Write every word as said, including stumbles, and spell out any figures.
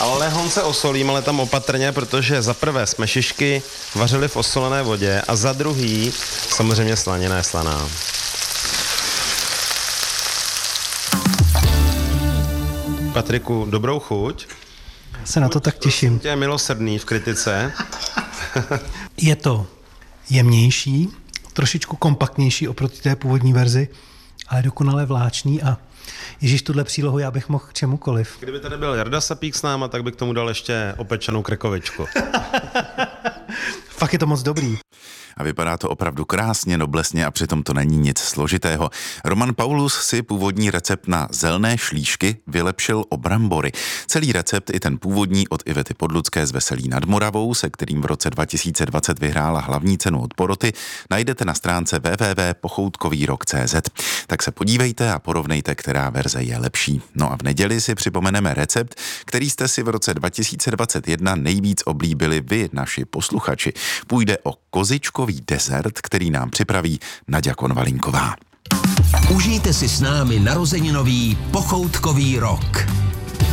Ale honce osolím, ale tam opatrně, protože za prvé jsme šišky vařili v osolené vodě a za druhý samozřejmě slanina je slaná. Patriku, dobrou chuť. Já se na to tak těším. Tě je milosrdný v kritice. Je to jemnější, trošičku kompaktnější oproti té původní verzi, ale dokonale vláčný a ježíš, tuhle přílohu já bych mohl k čemukoliv. Kdyby tady byl Jarda Sapík s náma, tak bych k tomu dal ještě opečenou krkovičku. Fakt je to moc dobrý. A vypadá to opravdu krásně, noblesně a přitom to není nic složitého. Roman Paulus si původní recept na zelné šlíšky vylepšil o brambory. Celý recept i ten původní od Ivety Podlucké z Veselí nad Moravou, se kterým v roce dva tisíce dvacet vyhrála hlavní cenu od poroty, najdete na stránce w w w tečka pochoutkový rok tečka c z. Tak se podívejte a porovnejte, která verze je lepší. No a v neděli si připomeneme recept, který jste si v roce dva tisíce dvacet jedna nejvíc oblíbili vy, naši posluchači. Půjde o kozičkový desert, který nám připraví Naďa Konvalinková. Užijte si s námi narozeninový pochoutkový rok.